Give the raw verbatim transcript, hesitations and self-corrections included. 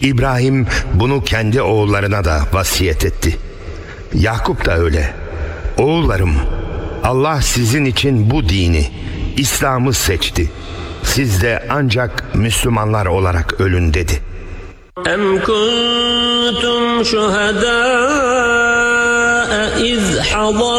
İbrahim bunu kendi oğullarına da vasiyet etti. Yakup da öyle. Oğullarım, Allah sizin için bu dini, İslam'ı seçti. Siz de ancak Müslümanlar olarak ölün dedi. Em kuntum şuhedâ iz hadar